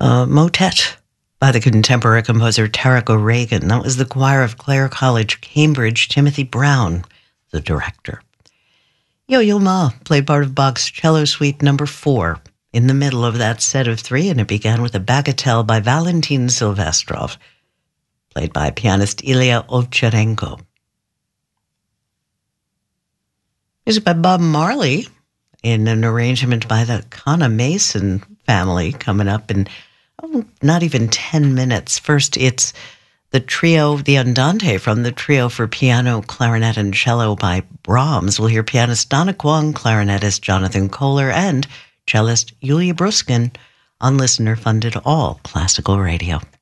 Motet by the contemporary composer Tarik O'Regan. That was the choir of Clare College, Cambridge. Timothy Brown, the director. Yo-Yo Ma played part of Bach's Cello Suite No. 4 in the middle of that set of 3, and it began with a bagatelle by Valentin Silvestrov, played by pianist Ilya Ovcharenko. Music by Bob Marley in an arrangement by the Kana Mason family coming up in not even 10 minutes. First, it's the trio, the Andante from the trio for piano, clarinet, and cello by Brahms. We'll hear pianist Donna Kwong, clarinetist Jonathan Kohler, and cellist Yulia Bruskin on listener-funded All Classical Radio.